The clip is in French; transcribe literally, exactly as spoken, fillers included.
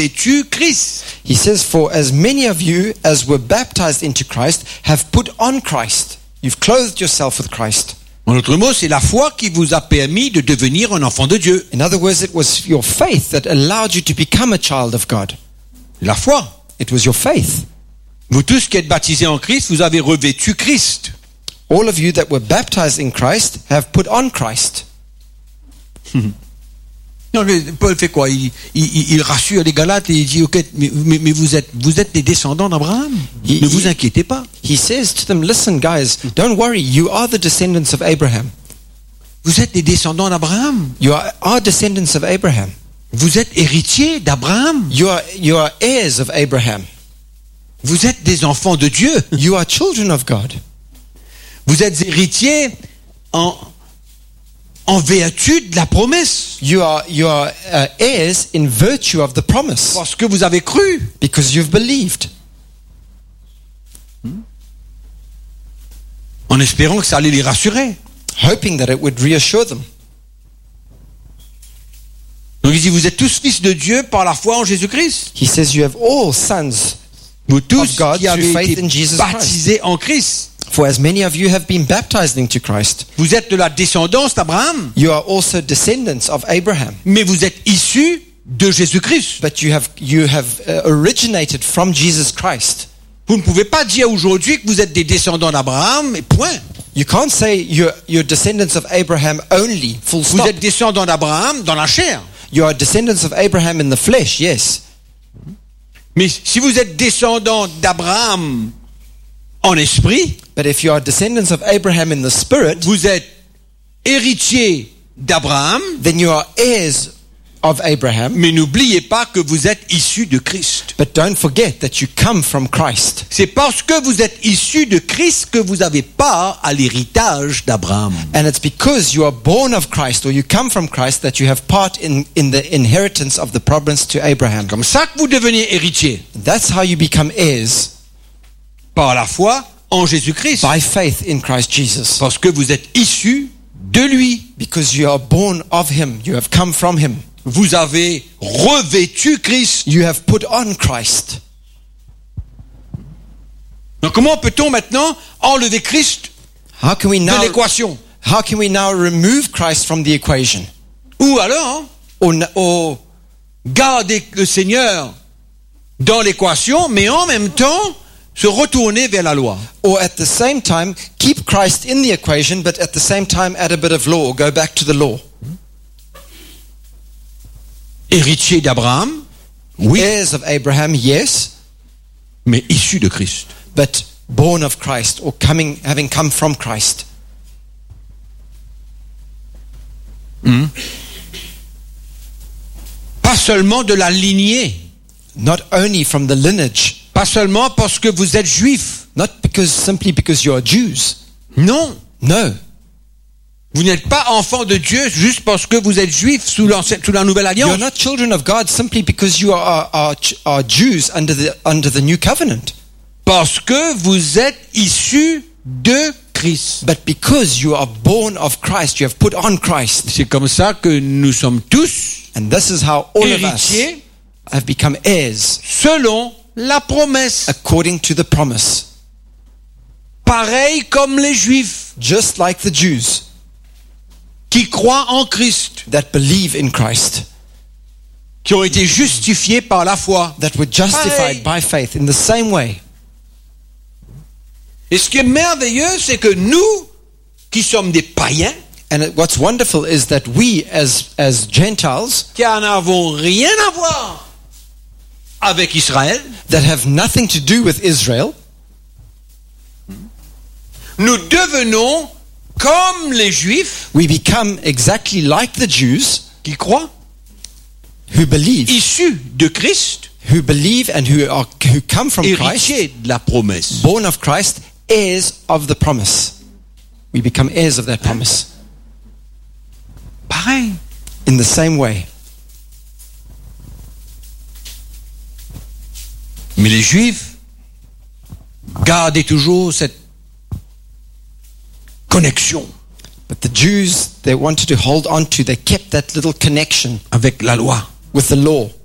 revêtu Christ. He says, for as many of you as were baptized into Christ have put on Christ. You've clothed yourself with Christ. En d'autres mots, c'est la foi qui vous a permis de devenir un enfant de Dieu. In other words, it was your faith that allowed you to become a child of God. La foi. It was your faith. Vous tous qui êtes baptisés en Christ, vous avez revêtu Christ. All of you that were baptized in Christ have put on Christ. Non, Paul fait quoi? il, il, il rassure les Galates et il dit, ok, mais, mais, mais vous êtes, vous êtes des descendants d'Abraham. He- Ne vous he- inquiétez pas. He says to them, listen guys, don't worry, you are the descendants of Abraham. Vous êtes des descendants d'Abraham. You are, are descendants of Abraham. Vous êtes héritiers d'Abraham. You are, you are heirs of Abraham. Vous êtes des enfants de Dieu. You are children of God. Vous êtes héritiers en, en vertu de la promesse. You are, you are uh, heirs in virtue of the promise. Parce que vous avez cru. Because you've believed. En espérant que ça allait les rassurer. Hoping that it would reassure them. Donc il dit, vous êtes tous fils de Dieu par la foi en Jésus-Christ. He says you have all sons. Vous tous Of God qui avez through faith été in Jesus baptisés en Christ. For as many of you have been baptized into Christ, Vous êtes de la descendance d'Abraham. you are also descendants of Abraham. Mais vous êtes issus de Jésus-Christ. But you have, you have uh, originated from Jesus Christ. Vous ne pouvez pas dire aujourd'hui que vous êtes des descendants d'Abraham, et point. You can't say you're, you're descendants of Abraham only, full Vous stop. êtes descendants d'Abraham dans la chair. You are descendants of Abraham in the flesh, yes. Mais si vous êtes descendants d'Abraham en esprit, But if you are descendants of Abraham in the spirit, vous êtes héritiers d'Abraham, then you are heirs of Abraham. mais n'oubliez pas que vous êtes issus de Christ. But don't forget that you come from Christ. C'est parce que vous êtes issus de Christ que vous avez part à l'héritage d'Abraham. And it's because you are born of Christ or you come from Christ that you have part in, in the inheritance of the promise to Abraham. Comme ça que vous devenez héritiers, That's how you become heirs, par la foi en Jésus-Christ. by faith in Christ Jesus. Parce que vous êtes issus de lui. Because you are born of Him. You have come from Him. Vous avez revêtu Christ. You have put on Christ. Donc comment peut-on maintenant enlever Christ How can we de now, l'équation? how can we now remove Christ from the equation? Ou alors Or, n- or garder le Seigneur dans l'équation, mais en même temps se retourner vers la loi. Or at the same time, keep Christ in the equation, but at the same time add a bit of law, go back to the law. Héritier d'Abraham, oui, Heirs of Abraham, yes, mais issu de Christ. but born of Christ, or coming, having come from Christ. Pas seulement de la lignée, Not only from the lineage, pas seulement parce que vous êtes juif. not because simply because you are Jews. Non, No, vous n'êtes pas enfant de Dieu juste parce que vous êtes juif sous, sous la nouvelle you're alliance. not children of God simply because you are, are, are Jews under the, under the new covenant, Parce que vous êtes issus de Christ. but because you are born of Christ, you have put on Christ. C'est comme ça que nous sommes tous And this is how all of us héritiers have become heirs selon la promesse. according to the promise. Pareil comme les juifs Just like the Jews qui croient en Christ, that believe in Christ, qui ont été justifiés par la foi. that were justified by faith in the same way. Et ce qui est merveilleux, c'est que nous, qui sommes des païens, And it- what's wonderful is that we as, as Gentiles qui n'avons rien à voir avec Israël, that have nothing to do with Israel, nous devenons comme les juifs we become exactly like the Jews qui croient, who believe, issus de Christ, who believe and who are who come from Christ, héritiers de la promesse. born of Christ, heirs of the promise. We become heirs of that promise Pareil. in the same way. Mais les juifs gardaient toujours cette connexion But the Jews, they wanted to hold on to, they kept that little connection avec la loi. with the law.